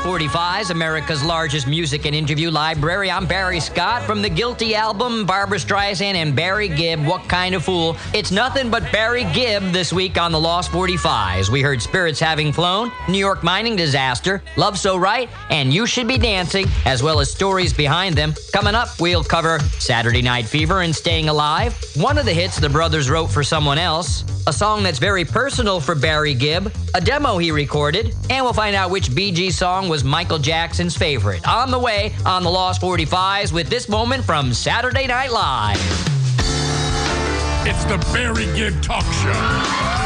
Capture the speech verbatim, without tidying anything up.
Lost forty-fives, America's largest music and interview library. I'm Barry Scott from the Guilty album, Barbra Streisand and Barry Gibb, What Kind of Fool. It's nothing but Barry Gibb this week on the Lost forty-fives. We heard Spirits Having Flown, New York Mining Disaster, Love So Right, and You Should Be Dancing, as well as stories behind them. Coming up, we'll cover Saturday Night Fever and Staying Alive, one of the hits the brothers wrote for someone else, a song that's very personal for Barry Gibb, a demo he recorded, and we'll find out which Bee Gees song was Michael Jackson's favorite. On the way on the Lost forty-fives with this moment from Saturday Night Live. It's the Barry Gibb Talk Show.